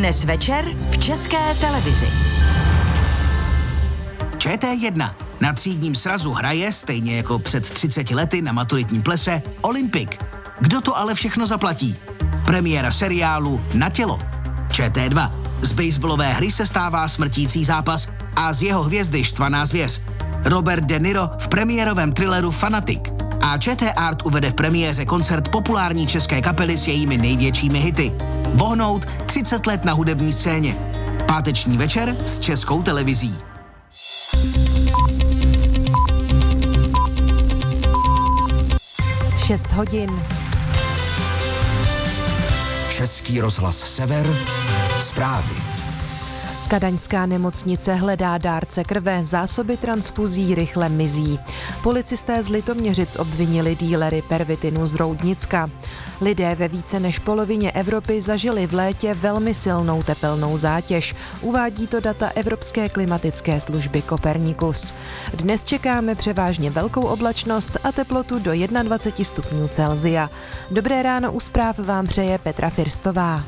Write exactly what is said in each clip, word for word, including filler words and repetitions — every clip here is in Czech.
Dnes večer v České televizi. Č T jedna na třídním srazu hraje, stejně jako před třiceti lety na maturitním plese, Olympik. Kdo to ale všechno zaplatí? Premiéra seriálu Na tělo. Č T dva. Z baseballové hry se stává smrtící zápas a z jeho hvězdy štvaná zvěř. Robert De Niro v premiérovém thrilleru Fanatik. A Č T Art uvede v premiéře koncert populární české kapely s jejími největšími hity. Vohnout třicet let na hudební scéně. Páteční večer s Českou televizí. šest hodin. Český rozhlas Sever. Zprávy. Kadaňská nemocnice hledá dárce krve, zásoby transfuzí rychle mizí. Policisté z Litoměřic obvinili dílery pervitinu z Roudnicka. Lidé ve více než polovině Evropy zažili v létě velmi silnou tepelnou zátěž. Uvádí to data Evropské klimatické služby Copernicus. Dnes čekáme převážně velkou oblačnost a teplotu do dvacet jedna stupňů Celsia. Dobré ráno u zpráv vám přeje Petra Firstová.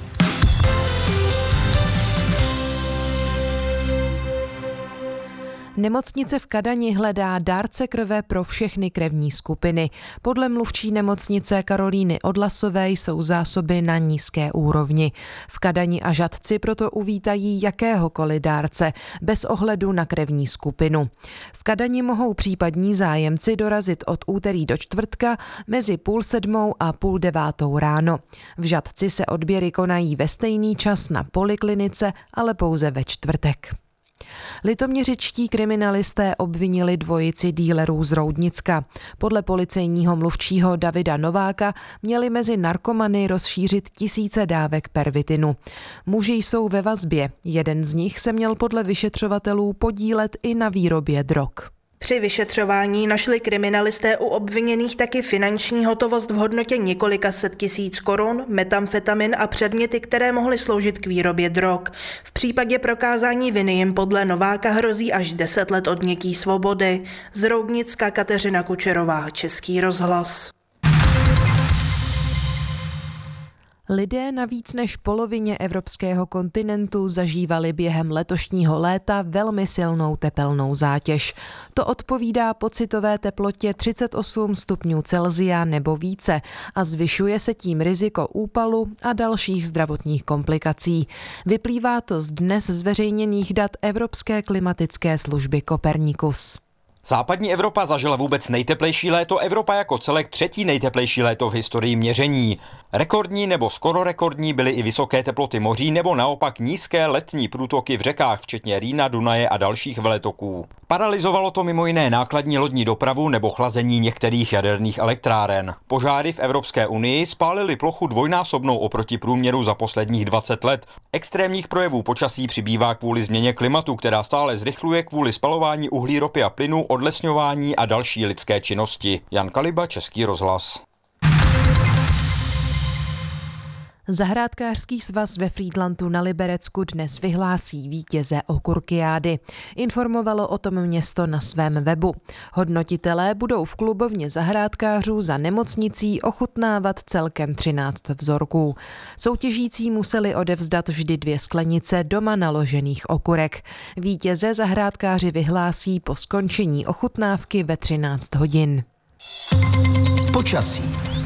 Nemocnice v Kadani hledá dárce krve pro všechny krevní skupiny. Podle mluvčí nemocnice Karolíny Odlasové jsou zásoby na nízké úrovni. V Kadani a Žatci proto uvítají jakéhokoliv dárce, bez ohledu na krevní skupinu. V Kadani mohou případní zájemci dorazit od úterý do čtvrtka mezi půl sedmou a půl devátou ráno. V Žatci se odběry konají ve stejný čas na poliklinice, ale pouze ve čtvrtek. Litoměřičtí kriminalisté obvinili dvojici dílerů z Roudnicka. Podle policejního mluvčího Davida Nováka měli mezi narkomany rozšířit tisíce dávek pervitinu. Muži jsou ve vazbě, jeden z nich se měl podle vyšetřovatelů podílet i na výrobě drog. Při vyšetřování našli kriminalisté u obviněných taky finanční hotovost v hodnotě několika set tisíc korun, metamfetamin a předměty, které mohly sloužit k výrobě drog. V případě prokázání viny jim podle Nováka hrozí až deset let odnětí svobody. Z Roudnicka Kateřina Kučerová, Český rozhlas. Lidé na víc než polovině evropského kontinentu zažívali během letošního léta velmi silnou tepelnou zátěž. To odpovídá pocitové teplotě třicet osm stupňů Celsia nebo více a zvyšuje se tím riziko úpalu a dalších zdravotních komplikací. Vyplývá to z dnes zveřejněných dat Evropské klimatické služby Copernicus. Západní Evropa zažila vůbec nejteplejší léto, Evropa jako celek třetí nejteplejší léto v historii měření. Rekordní nebo skoro rekordní byly i vysoké teploty moří nebo naopak nízké letní průtoky v řekách, včetně Rýna, Dunaje a dalších veletoků. Paralyzovalo to mimo jiné nákladní lodní dopravu nebo chlazení některých jaderných elektráren. Požáry v Evropské unii spálily plochu dvojnásobnou oproti průměru za posledních dvacet let. Extrémních projevů počasí přibývá kvůli změně klimatu, která stále zrychluje kvůli spalování uhlí, ropy a plynu, odlesňování a další lidské činnosti. Jan Kaliba, Český rozhlas. Zahrádkářský svaz ve Frýdlantu na Liberecku dnes vyhlásí vítěze okurkiády. Informovalo o tom město na svém webu. Hodnotitelé budou v klubovně zahrádkářů za nemocnicí ochutnávat celkem třináct vzorků. Soutěžící museli odevzdat vždy dvě sklenice doma naložených okurek. Vítěze zahrádkáři vyhlásí po skončení ochutnávky ve třináct hodin. Počasí.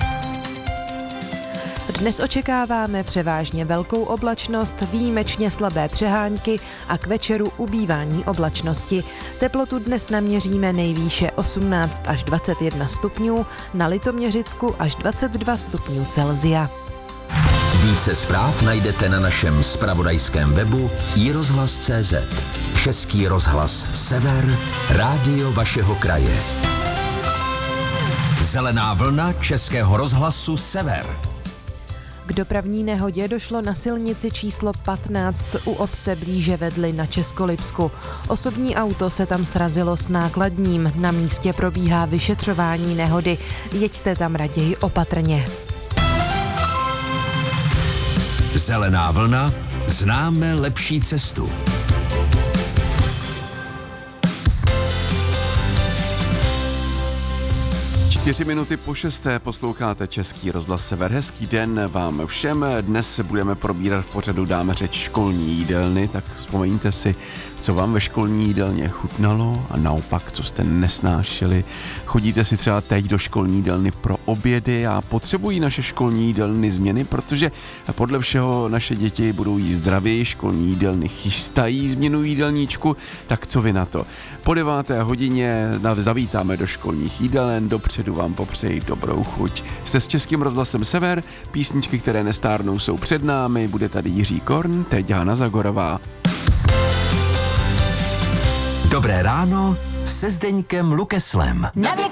Dnes očekáváme převážně velkou oblačnost, výjimečně slabé přehánky a k večeru ubývání oblačnosti. Teplotu dnes naměříme nejvýše osmnáct až dvacet jedna stupňů, na Litoměřicku až dvacet dva stupňů Celsia. Více zpráv najdete na našem zpravodajském webu i rozhlas tečka cé zet. Český rozhlas Sever, rádio vašeho kraje. Zelená vlna Českého rozhlasu Sever. K dopravní nehodě došlo na silnici číslo patnáct u obce blíže Vedly na Českolipsku. Osobní auto se tam srazilo s nákladním. Na místě probíhá vyšetřování nehody. Jeďte tam raději opatrně. Zelená vlna, známe lepší cestu. Čtyři minuty po šesté posloucháte Český rozhlas Sever. Hezký den vám všem. Dnes se budeme probírat v pořadu Dáme řeč školní jídelny, tak vzpomeňte si, co vám ve školní jídelně chutnalo a naopak, co jste nesnášeli. Chodíte si třeba teď do školní jídelny pro obědy a potřebují naše školní jídelny změny, protože podle všeho naše děti budou jíst zdravěji, školní jídelny chystají změnu jídelníčku, tak co vy na to? Po deváté hodině zavítáme do školních jídelen, dopředu vám popřeji dobrou chuť. Jste s Českým rozhlasem Sever, písničky, které nestárnou, jsou před námi, bude tady Jiří Korn, teď Hana Zagorová. Dobré ráno se Zdeňkem Lukeslem.